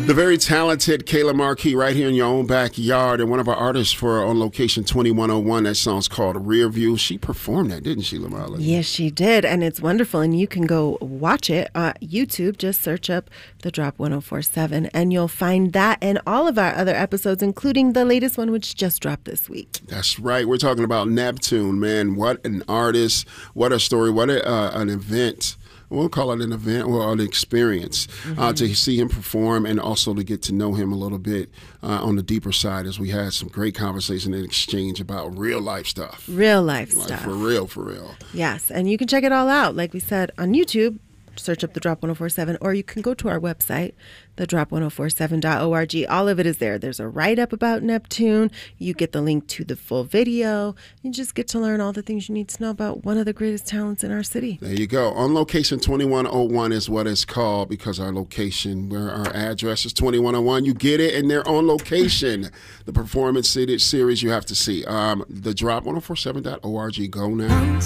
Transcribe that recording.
The very talented Kayla Marquis right here in your own backyard, and one of our artists for On Location 2101. That song's called Rear View. She performed that, didn't she, Lamarla? Yes, she did, and it's wonderful, and you can go watch it on YouTube. Just search up The Drop 1047, and you'll find that and all of our other episodes, including the latest one, which just dropped this week. That's right. We're talking about Neptune, man. What an artist, what a story, what an event. We'll call it an event or an experience to see him perform, and also to get to know him a little bit on the deeper side, as we had some great conversation and exchange about real life stuff. Real life Like, stuff. For real, for real. Yes, and you can check it all out, like we said, on YouTube. Search up The Drop 1047, or you can go to our website, thedrop1047.org. All of it is there. There's a write-up about Neptune. You get the link to the full video. You just get to learn all the things you need to know about one of the greatest talents in our city. There you go. On Location 2101 is what it's called, because our location, where our address is 2101. You get it, and they're on location. The performance series you have to see. Thedrop1047.org. Go now.